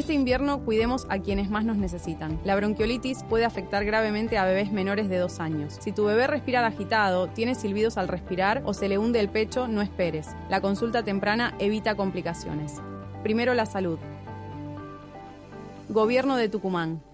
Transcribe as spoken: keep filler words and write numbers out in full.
Este invierno cuidemos a quienes más nos necesitan. La bronquiolitis puede afectar gravemente a bebés menores de dos años. Si tu bebé respira agitado, tiene silbidos al respirar o se le hunde el pecho, no esperes. La consulta temprana evita complicaciones. Primero la salud. Gobierno de Tucumán.